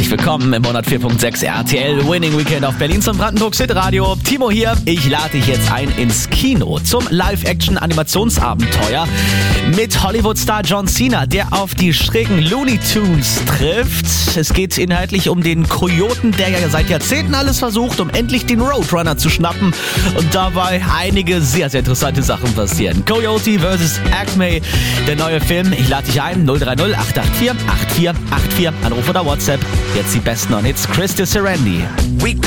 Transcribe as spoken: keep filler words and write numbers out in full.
Herzlich willkommen im hundertvier Komma sechs R T L Winning Weekend auf Berlins und Brandenburgs Hitradio. Timo hier. Ich lade dich jetzt ein ins Kino zum Live-Action-Animationsabenteuer mit Hollywood-Star John Cena, der auf die schrägen Looney Tunes trifft. Es geht inhaltlich um den Kojoten, der ja seit Jahrzehnten alles versucht, um endlich den Roadrunner zu schnappen und dabei einige sehr, sehr interessante Sachen passieren. Coyote versus. Acme, der neue Film. Ich lade dich ein, null drei null acht acht vier acht vier acht vier, Anruf oder WhatsApp. Jetzt die besten on Hits, Chris de Serendi. We